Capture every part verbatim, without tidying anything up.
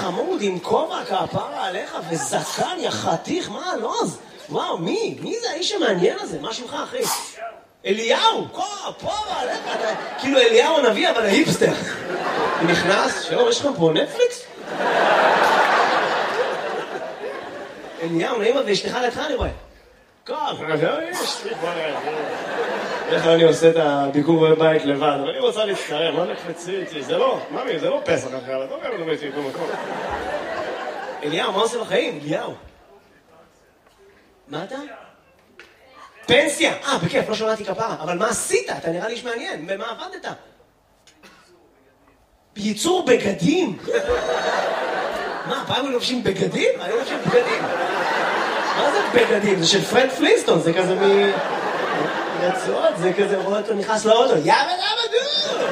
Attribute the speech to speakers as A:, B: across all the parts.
A: חמוד עם כובע כפרה עליך וזקן, יא חתיך, מה הלוז? וואו, מי? מי זה האיש המעניין הזה? מה שמך, אחי? אליהו! כפרה עליך, כאילו אליהו הנביא, אבל ההיפסטר. הוא נכנס, שלום, יש לכם פה נטפליקס? אליהו, נעימה ואשתך לידך, אני רואה. כפרה, יש לי כבר... איך אני עושה את הביקור בבית לבד, אבל אני רוצה להצטרם, מה נקפצי איתי? זה לא, ממי, זה לא פסח אחר, אתה אומר, לא הייתי במקום. אליהו, מה עושה בחיים? אליהו. מה אתה? פנסיה! אה, בכיף, לא שמעתי כפרה, אבל מה עשית? אתה נראה לי איש מעניין, במה עבדת? ייצור בגדים? מה, פעם הם לובשים בגדים? אני לובשים בגדים. מה זה בגדים? זה של פרד פלינסטון, זה כזה מ... רצועות, זה כזה, רואה אותו נכנס לאוטו, יאבא למה דו!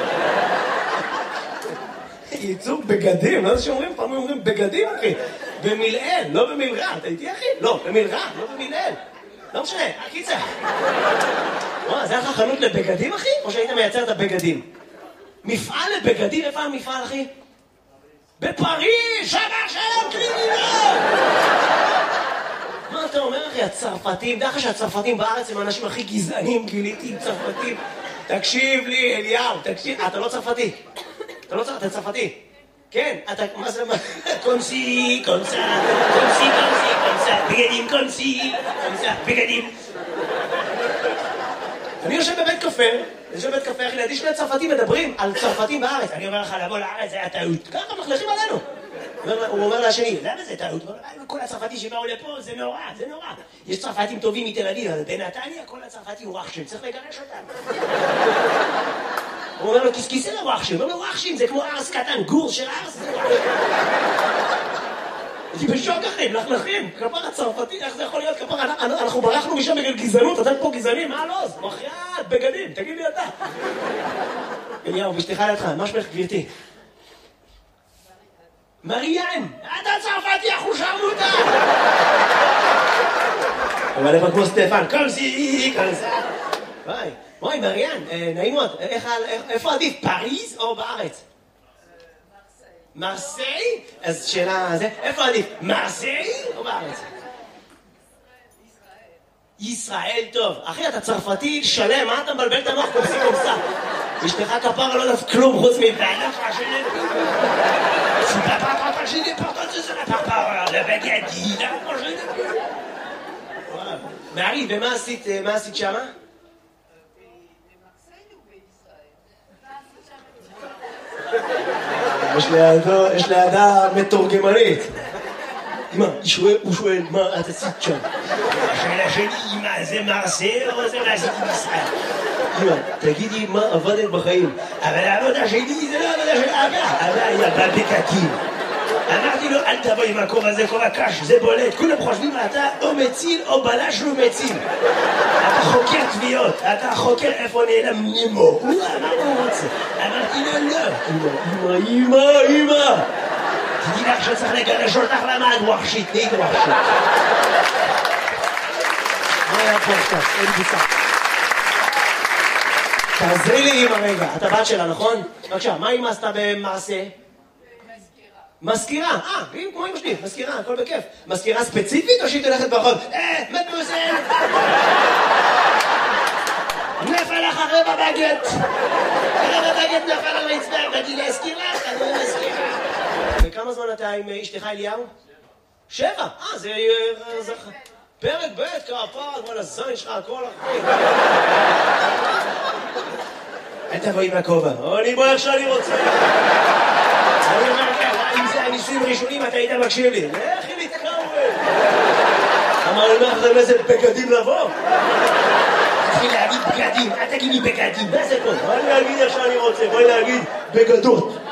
A: ייצוג בגדים, לא זה שאומרים, פעם אומרים בגדים, אחי. במילאל, לא במילרע, אתה איתי, אחי? לא, במילרע, לא במילאל. לא משנה, הקיצה. וואו, זה היה לך חנות לבגדים, אחי? או שהיית מייצר את הבגדים? מפעל לבגדים, איפה המפעל, אחי? בפריז, שבע שלום קלינינות! מה אתה אומר, אחי? הצרפתים, דרך שהצרפתים בארץ הם האנשים הכי גזענים, גיליתי עם צרפתים. תקשיב לי, אליהו, תקשיב, אתה לא צרפתי. אתה לא צרפתי, אתה צרפתי. כן, אתה, מה זה, מה? קונסי, קונסה, קונסי, קונסי, קונסה, בגדים, קונסי, קונסה, בגדים. אני יושב בבית קפה, אני יושב בבית קפה, אחי, לידי שני צרפתים מדברים על צרפתים בארץ. אני אומר לך, לבוא לארץ, זה היה טעות. ככה מחלכים עלינו. הוא אומר לשני, למה זה טעות? כל הצרפתים שבאו לפה, זה נורא, זה נורא. יש צרפתים טובים מתל אביב, אבל בנתניה כל הצרפתים וואחשים, צריך לגרש אותם. הוא אומר לו, כיסכיסי לוואחשים, הוא אומר לו, וואחשים, זה כמו ארס קטן, גור של ארס, זה וואחשים. אני בשוק אחי, מלכלכים, כפר הצרפתי, איך זה יכול להיות כפר? אנחנו ברחנו משם בגלל גזענות, אתם פה גזענים, מה לא? מחייאת, בגדים, תגיד לי אתה. אליהו, בשתיך לידך, מה שמך גבירתי? מריאן, אתה צרפתי, אחו שרמוטה! אבל איפה כמו סטפן, קומסי, קומסה. וואי, וואי, מריאן, נעים מאוד, איפה עדיף, פריז או בארץ? מרסיי? אז שאלה, איפה עדיף, מרסיי או בארץ? ישראל, טוב. אחי, אתה צרפתי שלם, מה אתה מבלבל את המוח קומסי קומסה? אשתך כפרה לא דף כלום חוץ מבעלה פרשנת. C'est pas pas pas j'ai des portes de la papa la baguette là quand je Marie, ומה עשית, מה עשית שמה? יש לידה מתורגמנית. אמא, הוא שואל, מה את עשית שם? השאלה שלי, אמא, זה מרסיי או זה מה עשיתי בישראל? אמא, תגידי מה עבדת בחיים. אבל העבודה שלי זה לא עבודה של אבא. אבא היה בבקקים. אמרתי לו, אל תבוא עם הקור הזה, קור הקש, זה בולט. כולם חושבים, אתה או מציל או בלש לא מציל. אתה חוקר תביעות, אתה חוקר איפה נעלם נימו. הוא אמר מה הוא רוצה. אמרתי לו, לא. אמא, אמא, אמא. תדעי לך שצריך לגרש אותך למה את ווחשית, נהיית ווחשית. מה היה פה עכשיו? אין בוצע. תעזרי לי אמא רגע, אתה בת שלה, נכון? בבקשה, מה אמא עשתה במעשה? מזכירה, אה, כמו אמא שלי, מזכירה, הכל בכיף. מזכירה ספציפית או שהיא תלכת ברחוב? אה, מדמוזל! נפל לך רבע בגט! רבע בגט נפל על רצפה, באתי להזכיר לך, אני לא מזכירה. וכמה זמן אתה עם אשתך אליהו? שבע, אה, זה... פרק ב' כפר, כל הזין שלך, הכל אחרי. אל תבואי מהכובע, אני בוא איך שאני רוצה. אני אומר ככה, אם זה הניסויים הראשונים, אתה היית מקשיב לי. לכי להתקרב. אמר לי, מה אחרי איזה בגדים לבוא? תתחיל להגיד בגדים, אל תגיד לי בגדים, מה זה פה? בואי להגיד איך שאני רוצה, בואי להגיד בגדות.